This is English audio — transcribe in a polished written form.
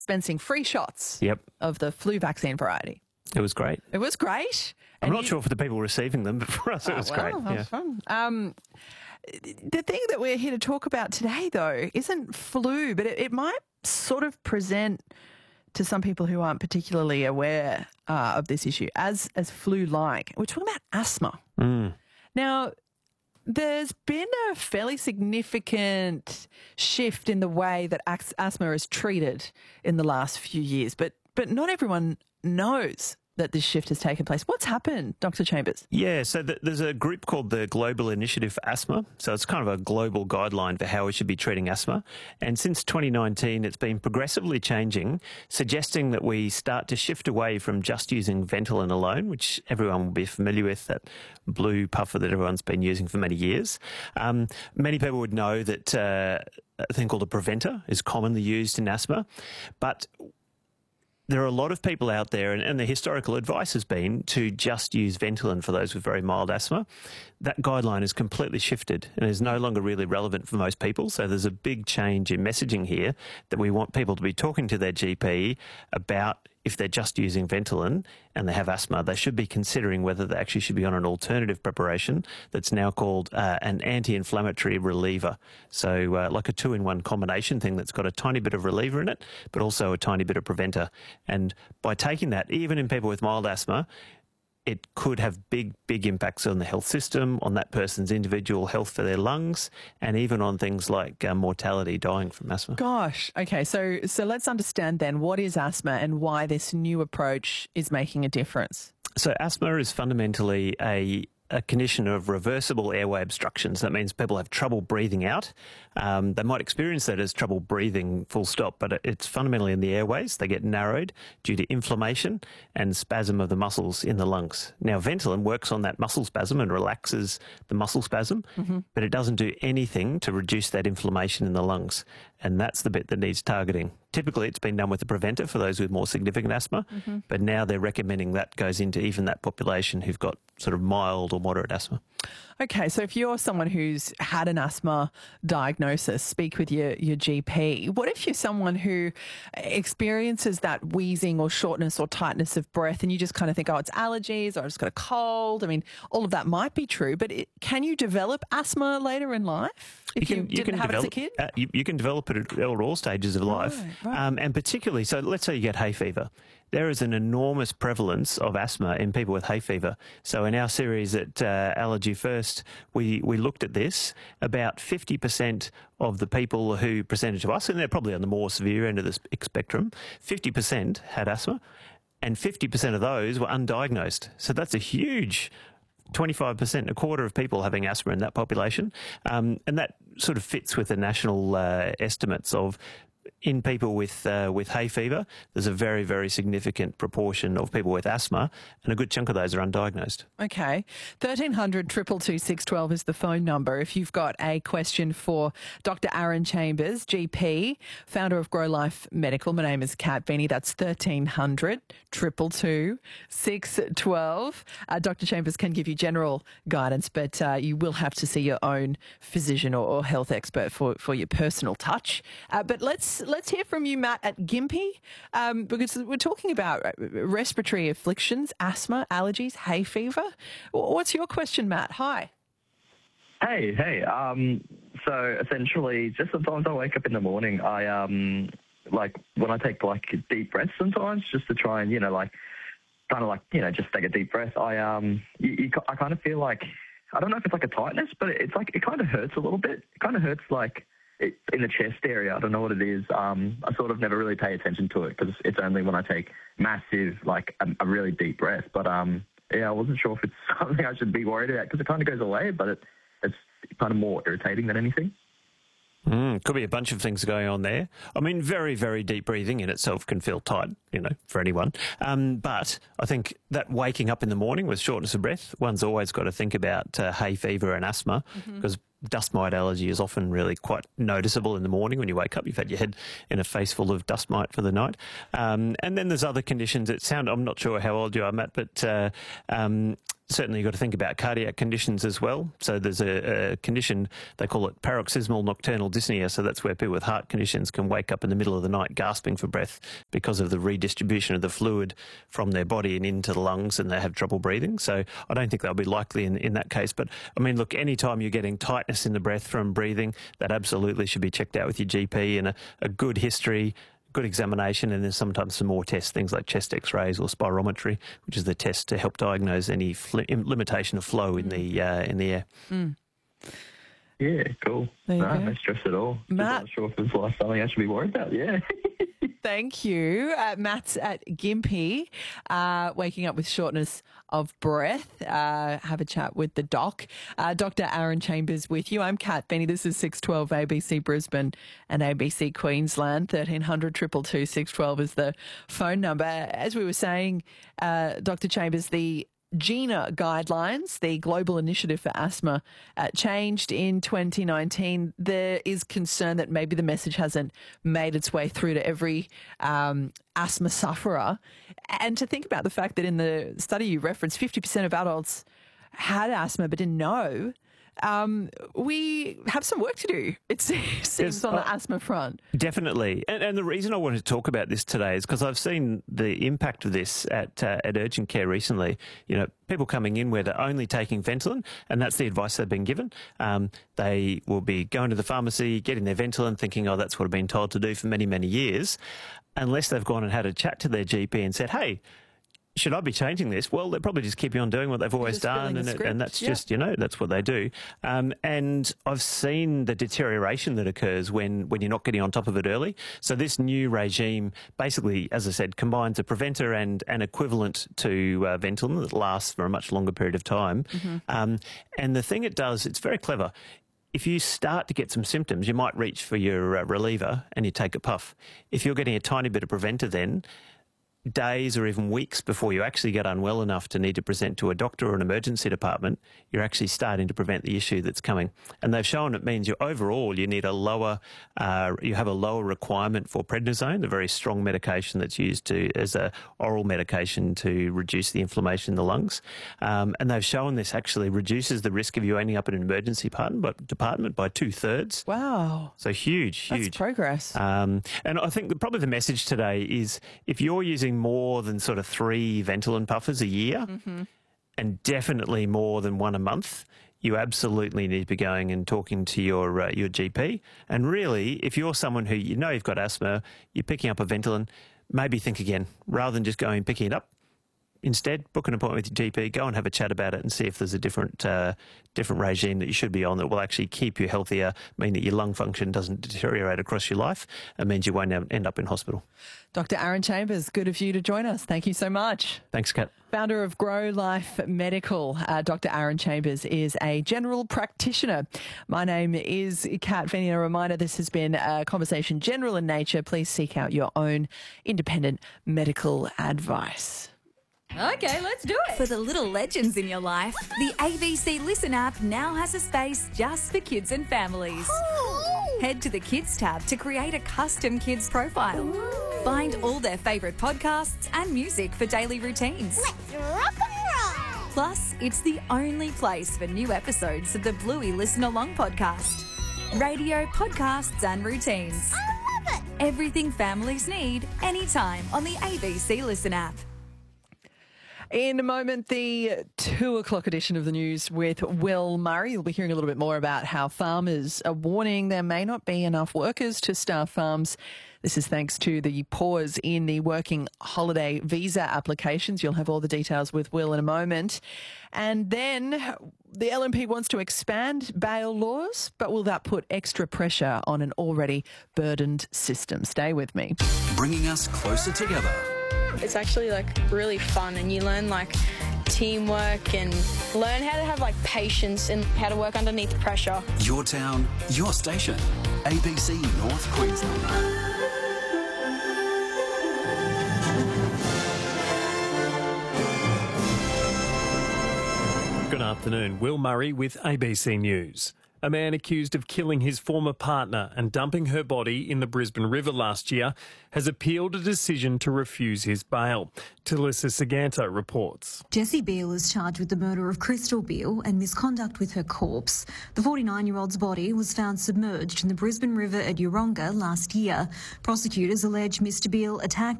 dispensing free shots Yep. of the flu vaccine variety. It was great. It was great. I'm not sure for the people receiving them, but for us it was great. That was fun. The thing that we're here to talk about today, though, isn't flu, but it might sort of present to some people who aren't particularly aware of this issue as flu-like. We're talking about asthma. Now, there's been a fairly significant shift in the way that asthma is treated in the last few years, but not everyone knows that this shift has taken place. What's happened, Dr. Chambers? Yeah, so there's a group called the Global Initiative for Asthma. So it's kind of a global guideline for how we should be treating asthma. And since 2019, it's been progressively changing, suggesting that we start to shift away from just using Ventolin alone, which everyone will be familiar with, that blue puffer that everyone's been using for many years. Many people would know that a thing called a preventer is commonly used in asthma, but there are a lot of people out there, and the historical advice has been to just use Ventolin for those with very mild asthma. That guideline has completely shifted and is no longer really relevant for most people. So there's a big change in messaging here that we want people to be talking to their GP about if they're just using Ventolin and they have asthma, they should be considering whether they actually should be on an alternative preparation that's now called an anti-inflammatory reliever. So like a two-in-one combination thing that's got a tiny bit of reliever in it, but also a tiny bit of preventer. And by taking that, even in people with mild asthma, it could have big impacts on the health system, on that person's individual health for their lungs, and even on things like mortality, dying from asthma. Gosh. Okay, so let's understand then what is asthma and why this new approach is making a difference. So asthma is fundamentally a condition of reversible airway obstructions. That means people have trouble breathing out. They might experience that as trouble breathing full stop, but it's fundamentally in the airways. They get narrowed due to inflammation and spasm of the muscles in the lungs. Now, Ventolin works on that muscle spasm and relaxes the muscle spasm, but it doesn't do anything to reduce that inflammation in the lungs. And that's the bit that needs targeting. Typically, it's been done with a preventer for those with more significant asthma, but now they're recommending that goes into even that population who've got sort of mild or moderate asthma. Okay, so if you're someone who's had an asthma diagnosis, speak with your GP. What if you're someone who experiences that wheezing or shortness or tightness of breath and you just kind of think, oh, it's allergies or I just got a cold? I mean, all of that might be true, but can you develop asthma later in life if you didn't have it as a kid? You can develop it at all stages of life. Right. And particularly, so let's say you get hay fever. There is an enormous prevalence of asthma in people with hay fever. So in our series at Allergy First, we looked at this. About 50% of the people who presented to us, and they're probably on the more severe end of the spectrum, 50% had asthma, and 50% of those were undiagnosed. So that's a huge 25%, a quarter of people having asthma in that population. And that sort of fits with the national estimates of in people with hay fever, there's a very, very significant proportion of people with asthma, and a good chunk of those are undiagnosed. Okay. 1300 222 612 is the phone number. If you've got a question for Dr. Aaron Chambers, GP, founder of Grow Life Medical. My name is Kat Beanie. That's 1300 222 612. Dr. Chambers can give you general guidance, but you will have to see your own physician or health expert for your personal touch. But let's hear from you, Matt, at Gympie, because we're talking about respiratory afflictions, asthma, allergies, hay fever. What's your question, Matt? Hi. Hey. So essentially, just sometimes I wake up in the morning, I like when I take like deep breaths sometimes, just to try and just take a deep breath. I kind of feel like, I don't know if it's like a tightness, but it's like it kind of hurts a little bit. It kind of hurts like in the chest area. I don't know what it is. I sort of never really pay attention to it because it's only when I take massive, like a really deep breath. But I wasn't sure if it's something I should be worried about because it kind of goes away, but it's kind of more irritating than anything. Could be a bunch of things going on there. I mean, very, very deep breathing in itself can feel tight, for anyone. But I think that waking up in the morning with shortness of breath, one's always got to think about hay fever and asthma because dust mite allergy is often really quite noticeable in the morning when you wake up. You've had your head in a face full of dust mite for the night. And then there's other conditions I'm not sure how old you are, Matt, but Certainly you've got to think about cardiac conditions as well. So there's a condition, they call it paroxysmal nocturnal dyspnea. So that's where people with heart conditions can wake up in the middle of the night gasping for breath because of the redistribution of the fluid from their body and into the lungs, and they have trouble breathing. So I don't think they'll be likely in that case. But I mean, look, any time you're getting tightness in the breath from breathing, that absolutely should be checked out with your GP, and a good history, good examination, and then sometimes some more tests, things like chest x-rays or spirometry, which is the test to help diagnose any limitation of flow in the air. Mm. Yeah, cool. No stress at all. Matt, I'm not sure if it's something I should be worried about. Yeah. Thank you. Matt's at Gympie, waking up with shortness of breath. Have a chat with the doc. Dr. Aaron Chambers with you. I'm Kat Benny. This is 612 ABC Brisbane and ABC Queensland. 1300 222 612 is the phone number. As we were saying, Dr. Chambers, the GINA guidelines, the Global Initiative for Asthma, changed in 2019. There is concern that maybe the message hasn't made its way through to every asthma sufferer. And to think about the fact that in the study you referenced, 50% of adults had asthma but didn't know. We have some work to do, it seems, on the asthma front. Definitely. And the reason I wanted to talk about this today is because I've seen the impact of this at urgent care recently. You know, people coming in where they're only taking Ventolin, and that's the advice they've been given. They will be going to the pharmacy, getting their Ventolin, thinking, oh, that's what I've been told to do for many, many years, unless they've gone and had a chat to their GP and said, hey, should I be changing this? Well, they're probably just keeping on doing what they've always done, and that's just, that's what they do. And I've seen the deterioration that occurs when you're not getting on top of it early. So this new regime basically, as I said, combines a preventer and an equivalent to Ventolin that lasts for a much longer period of time. Mm-hmm. And the thing it does, it's very clever. If you start to get some symptoms, you might reach for your reliever and you take a puff. If you're getting a tiny bit of preventer then, days or even weeks before you actually get unwell enough to need to present to a doctor or an emergency department, you're actually starting to prevent the issue that's coming. And they've shown it means you need a lower, you have a lower requirement for prednisone, the very strong medication that's used as a oral medication to reduce the inflammation in the lungs. And they've shown this actually reduces the risk of you ending up in an emergency department by 2/3. Wow. So huge. That's progress. And I think probably the message today is if you're using more than sort of 3 Ventolin puffers a year, mm-hmm. and definitely more than 1 a month, you absolutely need to be going and talking to your GP. And really, if you're someone who you've got asthma, you're picking up a Ventolin, maybe think again rather than just going and picking it up. Instead, book an appointment with your GP, go and have a chat about it and see if there's a different regime that you should be on that will actually keep you healthier, mean that your lung function doesn't deteriorate across your life, and means you won't end up in hospital. Dr. Aaron Chambers, good of you to join us. Thank you so much. Thanks, Kat. Founder of Grow Life Medical, Dr. Aaron Chambers is a general practitioner. My name is Kat Feeney. A reminder, this has been a conversation general in nature. Please seek out your own independent medical advice. Okay, let's do it. For the little legends in your life, the ABC Listen app now has a space just for kids and families. Ooh. Head to the Kids tab to create a custom kids profile. Ooh. Find all their favourite podcasts and music for daily routines. Let's rock and roll! Plus, it's the only place for new episodes of the Bluey Listen Along podcast. Radio, podcasts and routines. I love it! Everything families need, anytime on the ABC Listen app. In a moment, the 2 o'clock edition of the news with Will Murray. You'll be hearing a little bit more about how farmers are warning there may not be enough workers to staff farms. This is thanks to the pause in the working holiday visa applications. You'll have all the details with Will in a moment. And then the LNP wants to expand bail laws, but will that put extra pressure on an already burdened system? Stay with me. Bringing us closer together. It's actually really fun, and you learn teamwork and learn how to have patience and how to work underneath pressure. Your town, your station. ABC North Queensland. Good afternoon. Will Murray with ABC News. A man accused of killing his former partner and dumping her body in the Brisbane River last year has appealed a decision to refuse his bail. Talissa Saganto reports. Jessie Beale is charged with the murder of Crystal Beale and misconduct with her corpse. The 49-year-old's body was found submerged in the Brisbane River at Yeronga last year. Prosecutors allege Mr Beale attacked